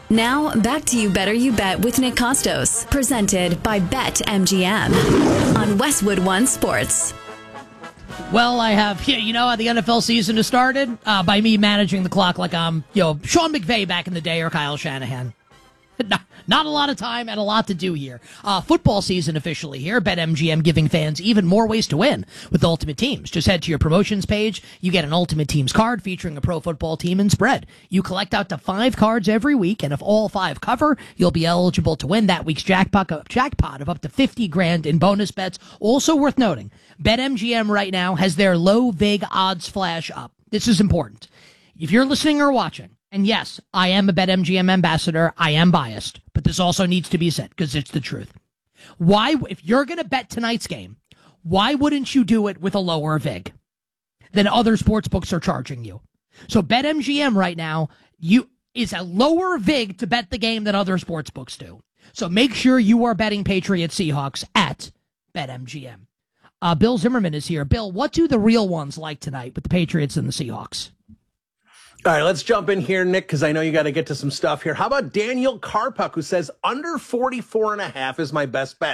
Now, back to You Better You Bet with Nick Costos, presented by BetMGM on Westwood One Sports. Well, I have, the NFL season has started by me managing the clock like I'm, Sean McVay back in the day or Kyle Shanahan. Not a lot of time and a lot to do here. Football season officially here. BetMGM giving fans even more ways to win with Ultimate Teams. Just head to your promotions page. You get an Ultimate Teams card featuring a pro football team and spread. You collect out to 5 cards every week, and if all 5 cover, you'll be eligible to win that week's jackpot of up to $50,000 in bonus bets. Also worth noting, BetMGM right now has their low vig odds flash up. This is important. If you're listening or watching, and yes, I am a BetMGM ambassador. I am biased, but this also needs to be said because it's the truth. Why, if you're going to bet tonight's game, why wouldn't you do it with a lower vig than other sports books are charging you? So BetMGM right now is a lower vig to bet the game than other sports books do. So make sure you are betting Patriots Seahawks at BetMGM. Bill Zimmerman is here. Bill, what do the real ones like tonight with the Patriots and the Seahawks? All right, let's jump in here, Nick, because I know you got to get to some stuff here. How about Daniel Karpuk, who says under 44.5 is my best bet?